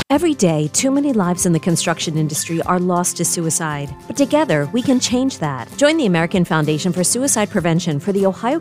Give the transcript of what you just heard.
Every day, too many lives in the construction industry are lost to suicide. But together, we can change that. Join the American Foundation for Suicide Prevention for the Ohio